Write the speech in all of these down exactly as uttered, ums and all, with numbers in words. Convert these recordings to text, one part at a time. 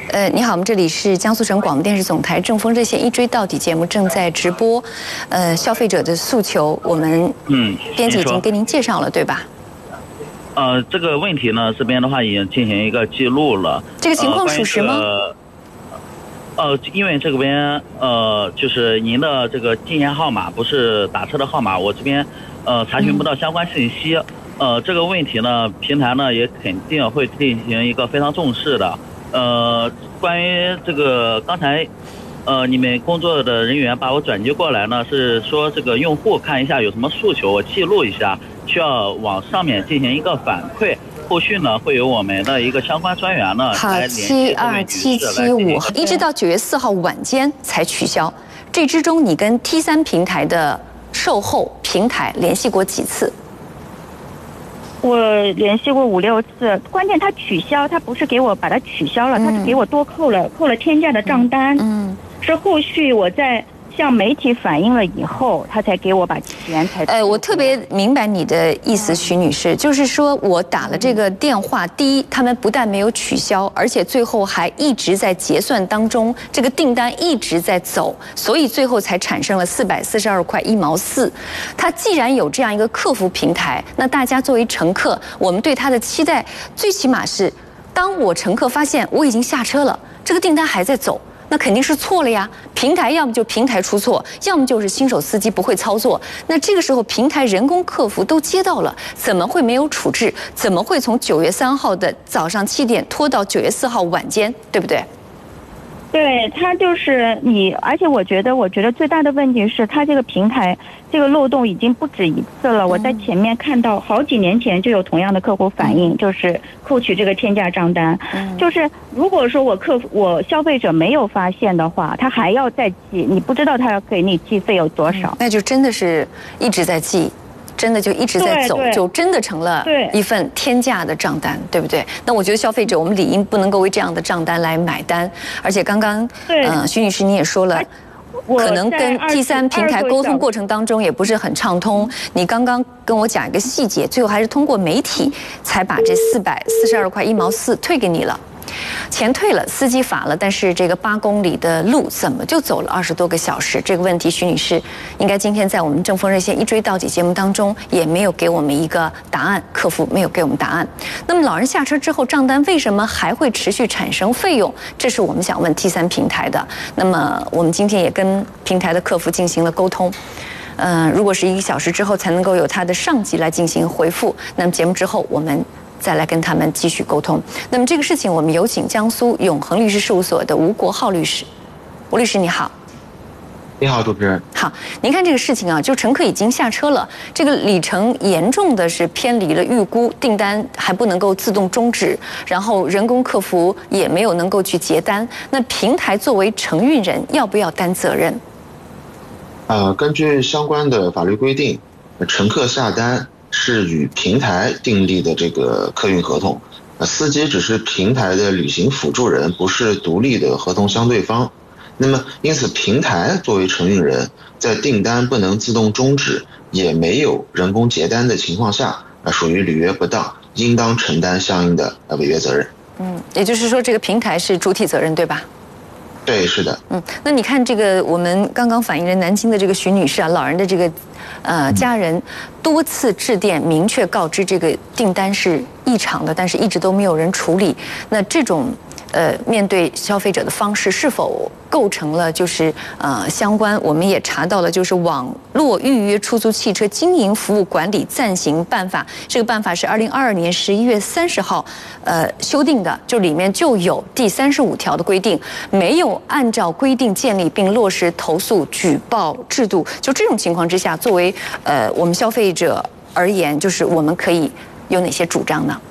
呃，你好，我们这里是江苏省广播电视总台正风热线一追到底节目正在直播。呃，消费者的诉求，我们嗯，编辑已经给您介绍了，对吧？ 呃，这个问题呢，这边的话已经进行一个记录了。 这个情况属实吗？ 呃呃，因为这个边呃，就是您的这个禁言号码不是打车的号码，我这边呃查询不到相关信息。嗯、呃，这个问题呢，平台呢也肯定会进行一个非常重视的。呃，关于这个刚才，呃，你们工作的人员把我转接过来呢，是说这个用户看一下有什么诉求，我记录一下，需要往上面进行一个反馈。后续呢，会有我们的一个相关专员呢好，七二七七五，一直到九月四号晚间才取消。这之中，你跟 T 三平台的售后平台联系过几次？ 我联系过五六次，关键他取消，他不是给我把它取消了，他是给我多扣了扣了天价的账单。嗯，是后续我在向媒体反映了以后，他才给我把钱才。 呃，我特别明白你的意思，徐女士，就是说我打了这个电话，第一，他们不但没有取消，而且最后还一直在结算当中，这个订单一直在走，所以最后才产生了四百四十二块一毛四。他既然有这样一个客服平台，那大家作为乘客，我们对他的期待，最起码是，当我乘客发现我已经下车了，这个订单还在走。那肯定是错了呀！平台要么就平台出错，要么就是新手司机不会操作。那这个时候，平台人工客服都接到了，怎么会没有处置？怎么会从九月三号的早上七点拖到九月四号晚间？对不对？ 对，他就是你，而且我觉得，我觉得最大的问题是，他这个平台这个漏洞已经不止一次了。我在前面看到，好几年前就有同样的客户反映，就是扣取这个天价账单。就是如果说我客服我消费者没有发现的话，他还要再记，你不知道他要给你计费有多少， 那就真的是一直在记。真的就一直在走，就真的成了一份天价的账单，对不对？那我觉得消费者我们理应不能够为这样的账单来买单。而且刚刚，嗯，徐女士你也说了，可能跟 T 三平台沟通过程当中也不是很畅通。你刚刚跟我讲一个细节，最后还是通过媒体才把这四百四十二块一毛四退给你了。钱退了，司机罚了，但是这个八公里的路怎么就走了二十多个小时？这个问题，徐女士应该今天在我们正风热线一追到底节目当中也没有给我们一个答案，客服没有给我们答案。那么老人下车之后，账单为什么还会持续产生费用？这是我们想问 T 三平台的。那么我们今天也跟平台的客服进行了沟通。呃，如果是一个小时之后才能够有他的上级来进行回复，那么节目之后我们再来跟他们继续沟通。那么这个事情，我们有请江苏永恒律师事务所的吴国浩律师。吴律师你好。 你好，主持人。 好，您看这个事情啊，就乘客已经下车了，这个里程严重的是偏离了预估，订单还不能够自动终止，然后人工客服也没有能够去结单。那平台作为承运人，要不要担责任？ 呃，根据相关的法律规定，乘客下单是与平台订立的这个客运合同，司机只是平台的履行辅助人，不是独立的合同相对方。那么，因此平台作为承运人，在订单不能自动终止，也没有人工结单的情况下，啊，属于履约不当，应当承担相应的违约责任。 嗯，也就是说，这个平台是主体责任，对吧？ 对，是的。 嗯，那你看这个，我们刚刚反映了南京的这个徐女士啊，老人的这个，呃，家人多次致电明确告知这个订单是异常的，但是一直都没有人处理。那这种呃，面对消费者的方式是否构成了就是呃相关？我们也查到了，就是网络预约出租汽车经营服务管理暂行办法。这个办法是二零二二年十一月三十号呃修订的，就里面就有第三十五条的规定，没有按照规定建立并落实投诉举报制度。就这种情况之下，作为呃我们消费者而言，就是我们可以有哪些主张呢？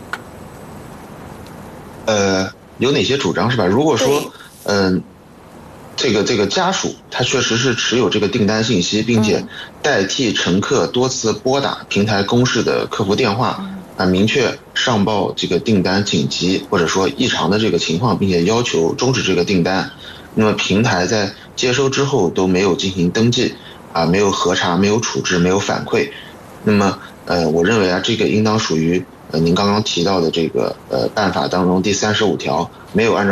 呃。有哪些主张是吧？如果说，嗯、呃，这个这个家属他确实是持有这个订单信息，并且代替乘客多次拨打平台公示的客服电话，啊，明确上报这个订单紧急或者说异常的这个情况，并且要求终止这个订单，那么平台在接收之后都没有进行登记，啊，没有核查，没有处置，没有反馈，那么呃，我认为啊，这个应当属于呃您刚刚提到的这个呃办法当中第三十五条没有按照